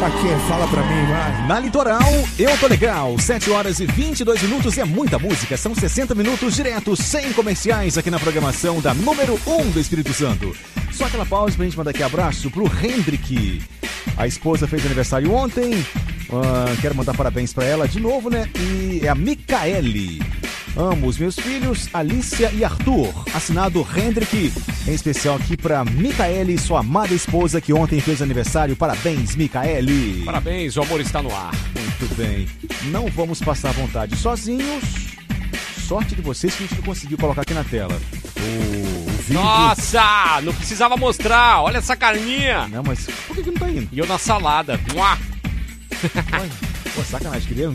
quê? Fala pra mim, vai. Na Litoral, eu tô legal. 7 horas e 22 minutos é muita música. São 60 minutos direto, sem comerciais aqui na programação da número 1 do Espírito Santo. Só aquela pausa pra gente mandar aqui abraço pro Hendrick. A esposa fez aniversário ontem. Quero mandar parabéns pra ela de novo, né? E é a Micaele. Amo os meus filhos, Alicia e Arthur. Assinado Hendrick. Em especial aqui pra Micaele, sua amada esposa que ontem fez aniversário. Parabéns, Micaele. Parabéns, o amor está no ar. Muito bem. Não vamos passar vontade sozinhos. Sorte de vocês que a gente não conseguiu colocar aqui na tela. O vídeo... Nossa, não precisava mostrar. Olha essa carninha. Não, mas por que não tá indo? E eu na salada. Uá. Pô, sacanagem, queria...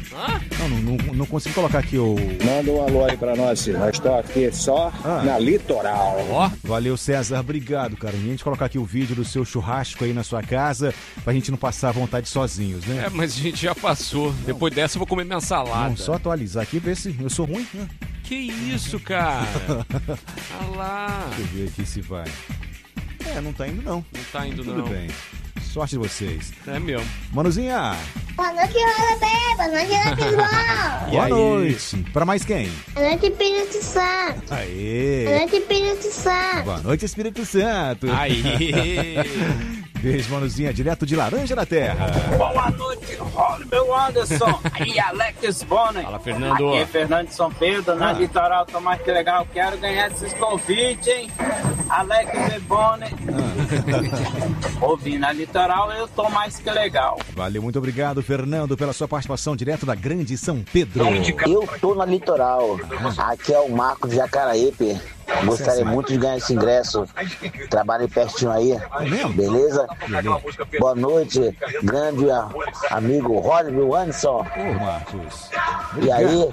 Não consigo colocar aqui o... Manda um alô aí pra nós, nós estamos aqui só na Litoral. Ó, valeu, César, obrigado, cara. E a gente colocar aqui o vídeo do seu churrasco aí na sua casa, pra gente não passar vontade sozinhos, né? É, mas a gente já passou. Não. Depois dessa eu vou comer minha salada. Não, só atualizar aqui e ver se eu sou ruim, né? Que isso, cara? Olha lá. Deixa eu ver aqui se vai. Não tá indo não. Não tá indo Tudo não. bem. Sorte de vocês. É mesmo. Manuzinha. Boa noite, Rodabé. Boa noite, Renato. Boa noite. Pra mais quem? Boa noite, Espírito Santo. Aê. Boa noite, Espírito Santo. Boa noite, Espírito Santo. Aê. Beijo, Manuzinha, direto de Laranja da Terra. Boa noite, Rolly Anderson e Alex Bonner. Fala, Fernando. Aqui é Fernando de São Pedro, na Litoral, tô mais que legal. Quero ganhar esses convites, hein? Alex e Bonner. Ouvindo a Litoral, eu tô mais que legal. Valeu, muito obrigado, Fernando, pela sua participação direto da Grande São Pedro. Eu tô na Litoral. Aqui é o Marco de Jacaraípe. Gostaria muito de ganhar esse ingresso. Trabalho pertinho aí. Beleza? Boa noite, grande amigo Rolly Anderson. Ô, Marcos. E aí?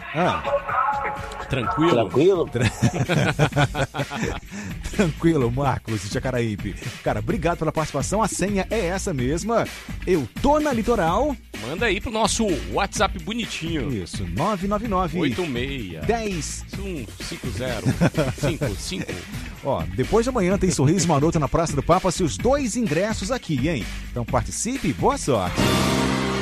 Tranquilo? Tranquilo, Marcos de Jacaraípe. Cara, obrigado pela participação. A senha é essa mesma. Eu tô na Litoral. Manda aí pro nosso WhatsApp bonitinho. Isso, 999 86 10 150 55. Ó, depois de amanhã tem Sorriso Maroto na Praça do Papa, seus 2 ingressos aqui, hein? Então participe e boa sorte.